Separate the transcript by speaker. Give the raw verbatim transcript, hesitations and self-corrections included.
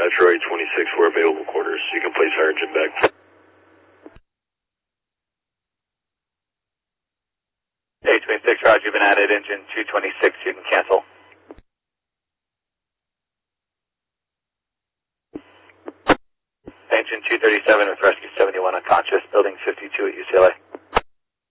Speaker 1: Metro eight twenty-six for available quarters. You can place our engine back.
Speaker 2: eight twenty-six, Roger, you've been added, engine two twenty-six, you can cancel. Engine two thirty-seven with rescue seventy-one unconscious, building fifty-two at U C L A.